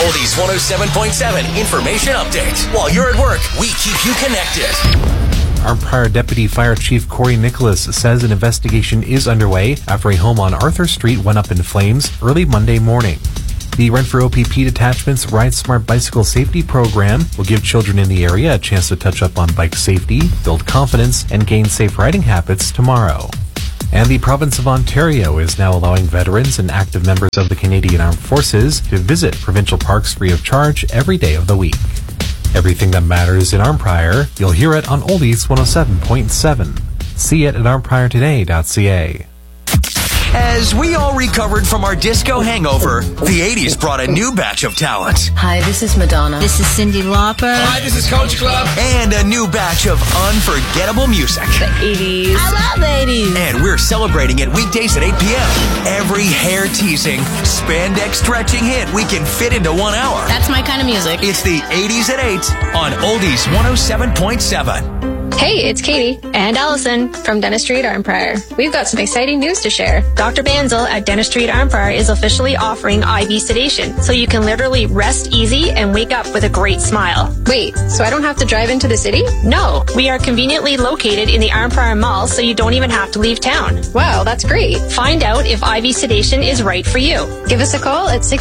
Oldies 107.7 information update. While you're at work, we keep you connected. Arnprior Deputy Fire Chief Corey Nicholas says an investigation is underway after a home on Arthur Street went up in flames early Monday morning. The Renfrew OPP Detachment's Ride Smart Bicycle Safety Program will give children in the area a chance to touch up on bike safety, build confidence, and gain safe riding habits tomorrow. And the province of Ontario is now allowing veterans and active members of the Canadian Armed Forces to visit provincial parks free of charge every day of the week. Everything that matters in Arnprior, you'll hear it on Oldies 107.7. See it at arnpriortoday.ca. As we all recovered from our disco hangover, the 80s brought a new batch of talent. Hi, this is Madonna. This is Cyndi Lauper. Hi, this is Coach Club. And a new batch of unforgettable music. The 80s. I love the 80s. And we're celebrating it weekdays at 8 p.m. Every hair-teasing, spandex stretching hit we can fit into 1 hour. That's my kind of music. It's the 80s at 8 on Oldies 107.7. Hey, it's Katie and Allison from Dentistry at Arnprior. We've got some exciting news to share. Dr. Banzel at Dentistry at Arnprior is officially offering IV sedation, so you can literally rest easy and wake up with a great smile. Wait, so I don't have to drive into the city? No, we are conveniently located in the Arnprior Mall, so you don't even have to leave town. Wow, that's great. Find out if IV sedation is right for you. Give us a call at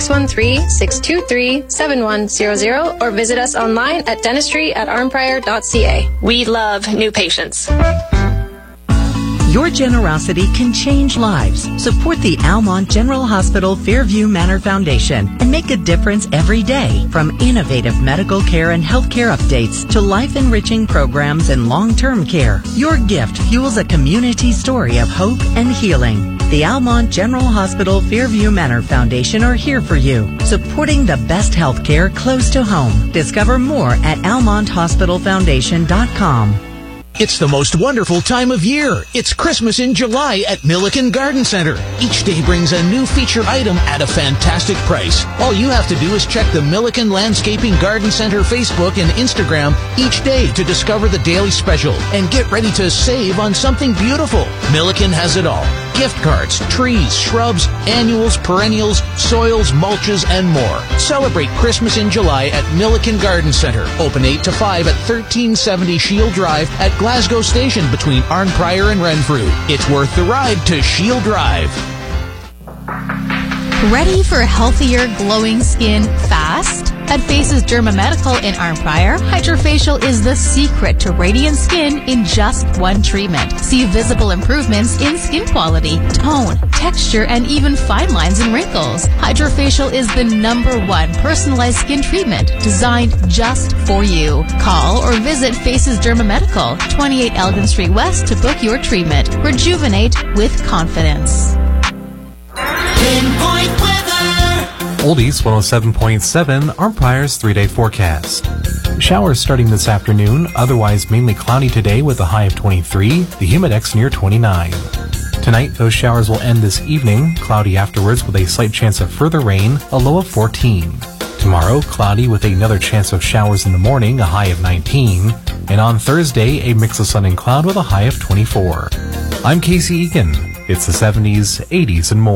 613-623-7100 or visit us online at dentistry@arnprior.ca. We love new patients. Your generosity can change lives. Support the Almont General Hospital Fairview Manor Foundation and make a difference every day. From innovative medical care and healthcare updates to life-enriching programs and long-term care, your gift fuels a community story of hope and healing. The Almont General Hospital Fairview Manor Foundation are here for you, supporting the best healthcare close to home. Discover more at almonthospitalfoundation.com. It's the most wonderful time of year. It's Christmas in July at Milliken Garden Center. Each day brings a new featured item at a fantastic price. All you have to do is check the Milliken Landscaping Garden Center Facebook and Instagram each day to discover the daily special and get ready to save on something beautiful. Milliken has it all. Gift cards, trees, shrubs, annuals, perennials, soils, mulches, and more. Celebrate Christmas in July at Milliken Garden Center. Open 8 to 5 at 1370 Shield Drive at Glasgow Station between Arnprior and Renfrew. It's worth the ride to Shield Drive. Ready for healthier, glowing skin fast? At Faces Derma Medical in Arnprior, Hydrofacial is the secret to radiant skin in just one treatment. See visible improvements in skin quality, tone, texture, and even fine lines and wrinkles. Hydrofacial is the #1 personalized skin treatment designed just for you. Call or visit Faces Derma Medical, 28 Elgin Street West to book your treatment. Rejuvenate with confidence. Pinpoint weather. Oldies 107.7, Arnprior's 3-day forecast. Showers starting this afternoon, otherwise mainly cloudy today with a high of 23, the humidex near 29. Tonight, those showers will end this evening, cloudy afterwards with a slight chance of further rain, a low of 14. Tomorrow, cloudy with another chance of showers in the morning, a high of 19. And on Thursday, a mix of sun and cloud with a high of 24. I'm Casey Eakin. It's the 70s, 80s, and more.